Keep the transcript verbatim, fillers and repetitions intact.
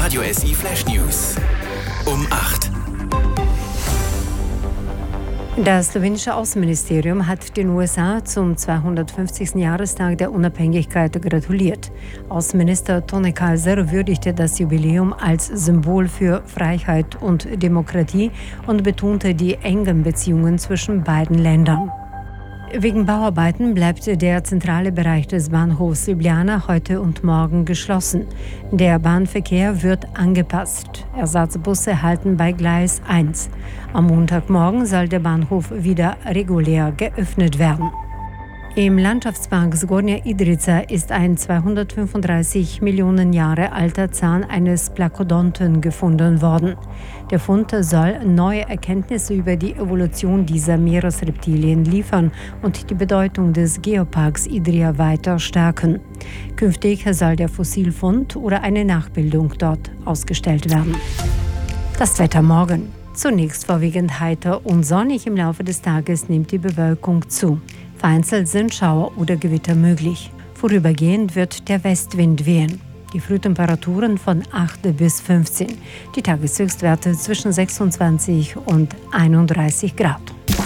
Radio S I Flash News. Um acht. Das slowenische Außenministerium hat den U S A zum zweihundertfünfzigsten Jahrestag der Unabhängigkeit gratuliert. Außenminister Tony Kaiser würdigte das Jubiläum als Symbol für Freiheit und Demokratie und betonte die engen Beziehungen zwischen beiden Ländern. Wegen Bauarbeiten bleibt der zentrale Bereich des Bahnhofs Ljubljana heute und morgen geschlossen. Der Bahnverkehr wird angepasst. Ersatzbusse halten bei Gleis eins. Am Montagmorgen soll der Bahnhof wieder regulär geöffnet werden. Im Landschaftspark Zgornja Idrica ist ein zweihundertfünfunddreißig Millionen Jahre alter Zahn eines Plakodonten gefunden worden. Der Fund soll neue Erkenntnisse über die Evolution dieser Meeresreptilien liefern und die Bedeutung des Geoparks Idria weiter stärken. Künftig soll der Fossilfund oder eine Nachbildung dort ausgestellt werden. Das Wetter morgen. Zunächst vorwiegend heiter und sonnig, im Laufe des Tages nimmt die Bewölkung zu. Vereinzelt sind Schauer oder Gewitter möglich. Vorübergehend wird der Westwind wehen. Die Frühtemperaturen von acht bis fünfzehn. Die Tageshöchstwerte zwischen sechsundzwanzig und einunddreißig Grad.